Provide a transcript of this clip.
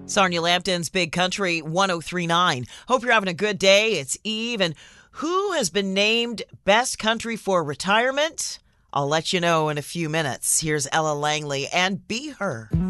Sarnia Lampton's Big Country 1039. Hope you're having a good day. It's Eve. And who has been named Best Country for Retirement? I'll let you know in a few minutes. Here's Ella Langley and Be Her.